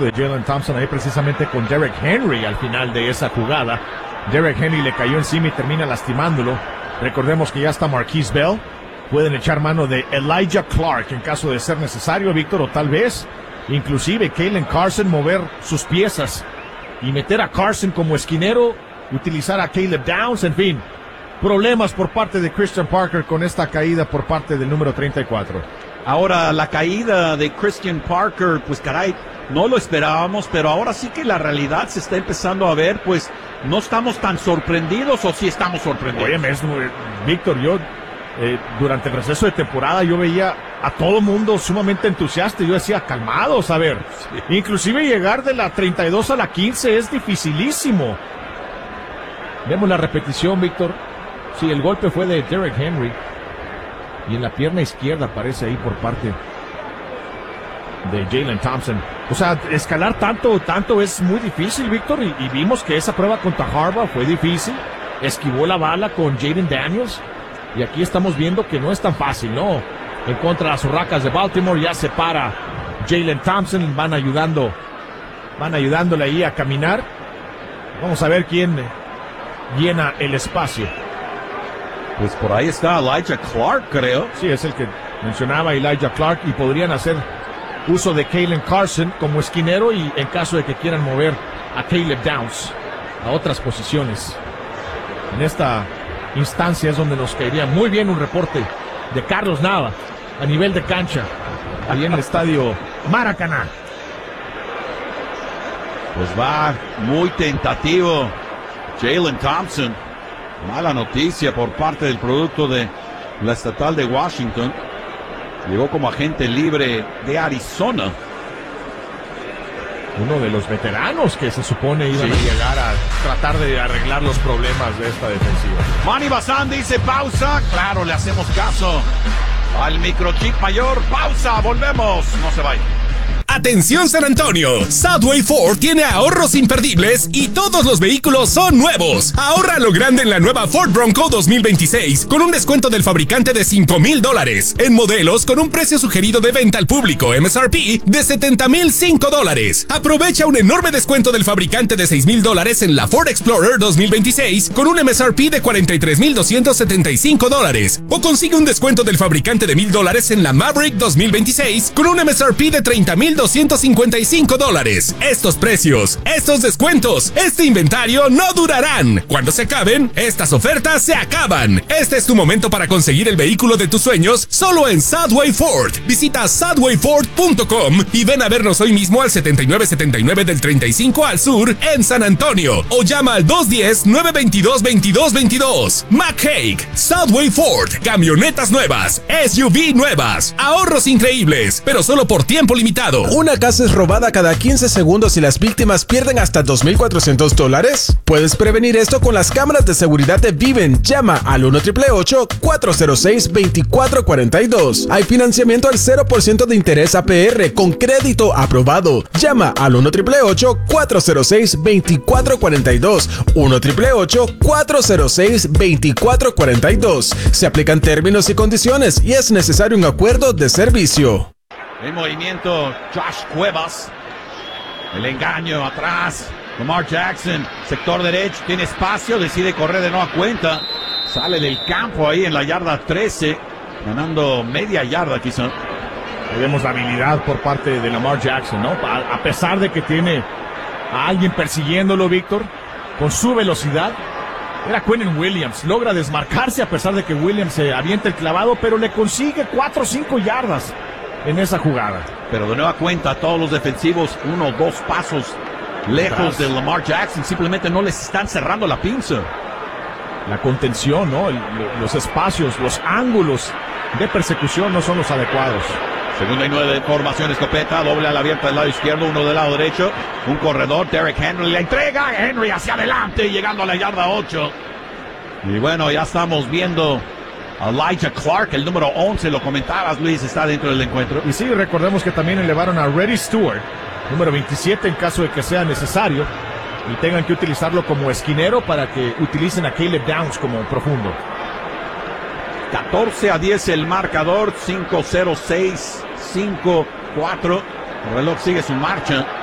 contacto de Jalen Thompson ahí precisamente con Derrick Henry al final de esa jugada. Derrick Henry le cayó encima y termina lastimándolo. Recordemos que ya está Marquise Bell. Pueden echar mano de Elijah Clark en caso de ser necesario, Víctor, o tal vez inclusive Kalen Carson mover sus piezas y meter a Carson como esquinero, utilizar a Caleb Downs, en fin. Problemas por parte de Christian Parker con esta caída por parte del número 34. Ahora, la caída de Christian Parker, pues caray, no lo esperábamos, pero ahora sí que la realidad se está empezando a ver, pues no estamos tan sorprendidos, o sí estamos sorprendidos. Oye, Víctor, yo durante el receso de temporada yo veía a todo mundo sumamente entusiasta y yo decía, calmados, a ver, sí. Inclusive llegar de la 32 a la 15 es dificilísimo. Vemos la repetición, Víctor. Sí, el golpe fue de Derrick Henry. Y en la pierna izquierda aparece ahí por parte de Jalen Thompson. O sea, escalar tanto es muy difícil, Víctor. Y vimos que esa prueba contra Harbaugh fue difícil. Esquivó la bala con Jaden Daniels. Y aquí estamos viendo que no es tan fácil, ¿no? En contra de las Hurracas de Baltimore ya se para Jalen Thompson. Van ayudándole ahí a caminar. Vamos a ver quién llena el espacio. Pues por ahí está Elijah Clark, creo. Sí, es el que mencionaba, Elijah Clark, y podrían hacer uso de Kalen Carson como esquinero y en caso de que quieran mover a Caleb Downs a otras posiciones. En esta instancia es donde nos caería muy bien un reporte de Carlos Nava a nivel de cancha, ahí en el estadio Maracaná. Pues va muy tentativo Jalen Thompson. Mala noticia por parte del producto de la estatal de Washington. Llegó como agente libre de Arizona. Uno de los veteranos que se supone iban a llegar a tratar de arreglar los problemas de esta defensiva. Manny Bazán dice pausa. Claro, le hacemos caso al microchip mayor. Pausa, volvemos. No se vayan. Atención San Antonio, Southway Ford tiene ahorros imperdibles y todos los vehículos son nuevos. Ahorra lo grande en la nueva Ford Bronco 2026 con un descuento del fabricante de $5,000 en modelos con un precio sugerido de venta al público MSRP de $70,005. Aprovecha un enorme descuento del fabricante de $6,000 en la Ford Explorer 2026 con un MSRP de $43,275 o consigue un descuento del fabricante de $1,000 en la Maverick 2026 con un MSRP de $30,255. Estos precios, estos descuentos, este inventario no durarán. Cuando se acaben, estas ofertas se acaban. Este es tu momento para conseguir el vehículo de tus sueños solo en Southway Ford. Visita southwayford.com y ven a vernos hoy mismo al 7979 del 35 al sur en San Antonio o llama al 210-922-2222. McHake, Southway Ford, camionetas nuevas, SUV nuevas, ahorros increíbles, pero solo por tiempo limitado. ¿Una casa es robada cada 15 segundos y las víctimas pierden hasta $2,400? Puedes prevenir esto con las cámaras de seguridad de Viven. Llama al 1-888-406-2442. Hay financiamiento al 0% de interés APR con crédito aprobado. Llama al 1-888-406-2442. 1-888-406-2442. Se aplican términos y condiciones y es necesario un acuerdo de servicio. En movimiento, Josh Cuevas. El engaño atrás. Lamar Jackson, sector derecho, tiene espacio, decide correr de nueva cuenta. Sale del campo ahí en la yarda 13, ganando media yarda quizá. Vemos la habilidad por parte de Lamar Jackson, ¿no? A pesar de que tiene a alguien persiguiéndolo, Víctor, con su velocidad. Era Quinnen Williams, logra desmarcarse a pesar de que Williams se avienta el clavado, pero le consigue 4 o 5 yardas en esa jugada. Pero de nueva cuenta, todos los defensivos 1 o 2 pasos lejos de Lamar Jackson, simplemente no les están cerrando la pinza. La contención, ¿no? Los espacios, los ángulos de persecución no son los adecuados. Segunda y 9 de formación, escopeta, doble a la abierta del lado izquierdo, uno del lado derecho, un corredor, Derrick Henry, la entrega, Henry hacia adelante, llegando a la yarda 8. Y bueno, ya estamos viendo a Elijah Clark, el número 11, lo comentabas, Luis, está dentro del encuentro. Y sí, recordemos que también elevaron a Reddy Stewart, número 27, en caso de que sea necesario, y tengan que utilizarlo como esquinero para que utilicen a Caleb Downs como profundo. 14-10 el marcador, 5-0-6, 5-4. El reloj sigue su marcha.